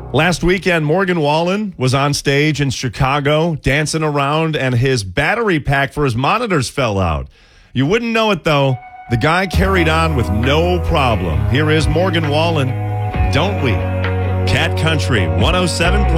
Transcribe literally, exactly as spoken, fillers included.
Last weekend, Morgan Wallen was on stage in Chicago dancing around, and his battery pack for his monitors fell out. You wouldn't know it, though. The guy carried on with no problem. Here is Morgan Wallen. Don't we? Cat Country one oh seven point